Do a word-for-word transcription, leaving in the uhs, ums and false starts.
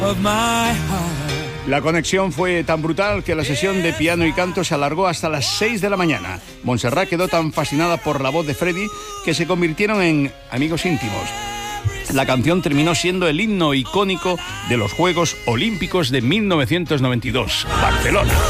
La conexión fue tan brutal que la sesión de piano y canto se alargó hasta las seis de la mañana. Montserrat quedó tan fascinada por la voz de Freddie que se convirtieron en amigos íntimos. La canción terminó siendo el himno icónico de los Juegos Olímpicos de mil novecientos noventa y dos, Barcelona.